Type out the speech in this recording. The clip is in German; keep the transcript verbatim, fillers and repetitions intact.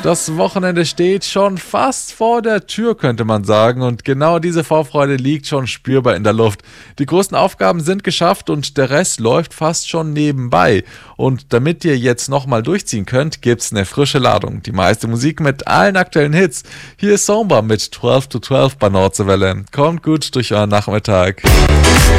Das Wochenende steht schon fast vor der Tür, könnte man sagen. Und genau diese Vorfreude liegt schon spürbar in der Luft. Die größten Aufgaben sind geschafft und der Rest läuft fast schon nebenbei. Und damit ihr jetzt nochmal durchziehen könnt, gibt's eine frische Ladung. Die meiste Musik mit allen aktuellen Hits. Hier ist Somba mit zwölf to zwölf bei Nordseewelle. Kommt gut durch euren Nachmittag.